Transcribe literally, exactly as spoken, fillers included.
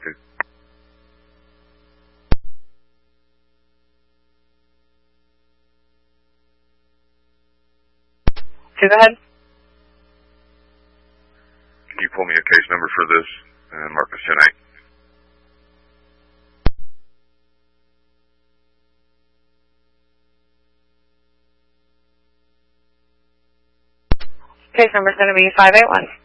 to. Okay, go ahead. Can you pull me a case number for this? Uh, Marcus tonight. Case number is going to be five eight one.